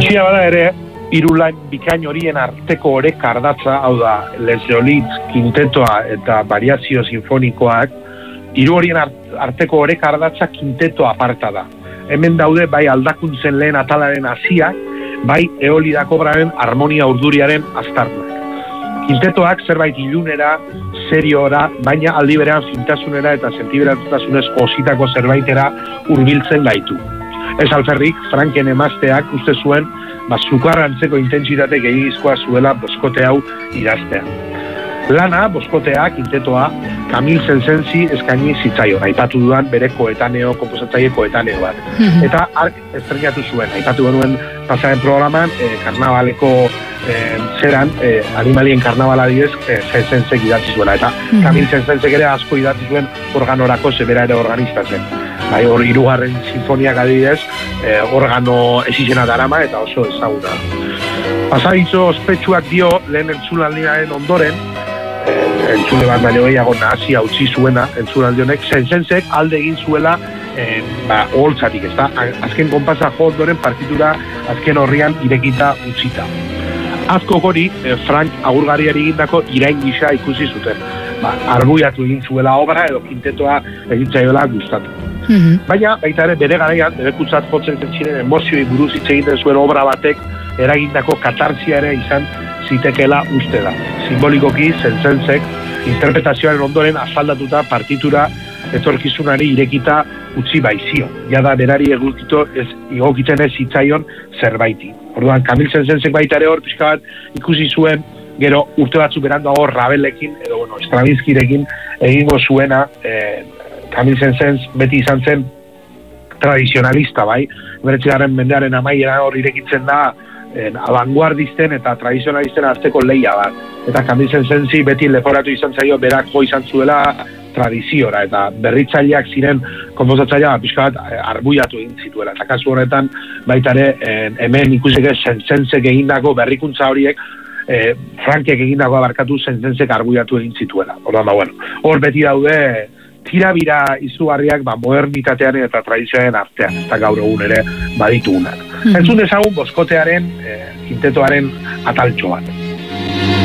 Bitxia bada ere, irulain bikain horien arteko oreka ardatza, hau da, Les Jolits, Kintetoa eta Variazio Sinfonikoak, hiru horien arteko oreka ardatza kinteto aparta da. Hemen daude bai aldakuntzen lehen atalaren hasiak, bai eolidako obraren harmonia urduriaren aztarnak. Kintetoak zerbait ilunera, seriora, baina aldi berean fintasunera eta sentiberatutasunez ositako zerbaitera hurbiltzen gaitu. Ez alferrik, Franken emazteak uste zuen, sukarrantzeko intentsitate gehiagizkoa zuela boskote hau idaztea. Lana, boskotea, kintetoa, Camille Saint-Saënsi eskaini zitzaion, aipatu dudan bere komposatzaile koetaneo bat. Eta ark estrenatu zuen, aipatu genuen pasaren programan, karnavaleko zeran, animalien karnavala didez, Saint-Saënsek idatzi zuela. Eta Camille Saint-Saënsek ere asko idatzi zuen organorako zebera ere organista zen. Bai, hor hirugarren sinfoniak adibidez, organo ezizena darama eta oso ezaguna. Pasabitzo ospetsuak dio lehen entzulaldiaren ondoren, entzule bat baino gehiago nahazia utzi zuena entzulaldi honek, Saint-Saënsek alde egin zuela oholtzatik, ezta? Azken konpasa jo ondoren partitura azken horrian irekita utzita. Azko hori, Frank agurgariari egindako irain gisa ikusi zuten. Arbuiatu egin zuela obra edo kintetoa egintzaiola gustatu. Baina, baita ere, bere garaian, debekutzat jotzen ziren emozioi buruz hitz egiten zuen obra batek eragindako katarsia ere izan zitekeela uste da. Simbolikoki, Saint-Saënsek interpretazioaren ondoren asaldatuta partitura etorkizunari irekita utzi baizio. Jada berari egokitzen ez zitzaion zerbaiti. Orduan, Camille Saint-Saënsek baita ere hor pixka bat ikusi zuen, gero urte batzuk beranduago Rabelekin, edo Stravinskirekin egingo zuena, Camille Saint-Saëns beti izan zen tradizionalista, bai? 19. mendearen amaiera hor irekitzen da abanguardisten eta tradizionalisten arteko lehia bat. Eta Camille Saint-Saënsi beti leporatu izan zaio berak jo izan zuela tradiziora, eta berritzaileak ziren konposatzailea pixka bat arbuiatu egin zituela. Eta kasu horretan baita ere hemen ikuseke Saint-Saënsek egindako berrikuntza horiek Frankek egindako abarkatu Saint-Saënsek arbuiatu egin zituela. Orduan, hor beti daude tirabira izugarriak modernitatearen eta tradizioaren artean, eta gaur egun ere baditugunak. Entzun dezagun boskotearen, kintetoaren ataltxo bat.